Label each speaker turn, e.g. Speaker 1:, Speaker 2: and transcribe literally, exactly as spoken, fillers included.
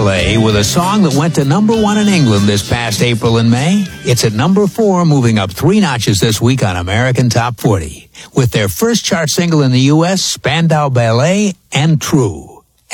Speaker 1: Ballet with a song that went to number one in England this past April and May. It's at number four, moving up three notches this week on American Top forty. With their first chart single in the U S, Spandau Ballet and True.